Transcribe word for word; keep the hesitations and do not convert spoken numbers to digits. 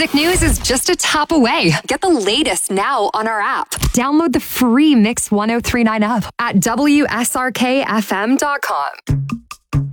Music news is just a tap away. Get the latest now on our app. Download the free Mix one oh three point nine app at W S R K F M dot com.